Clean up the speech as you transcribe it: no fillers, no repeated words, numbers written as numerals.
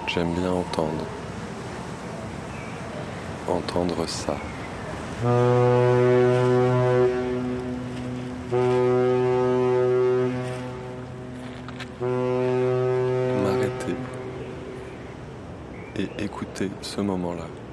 J'aime bien entendre ça. M'arrêter et écouter ce moment-là.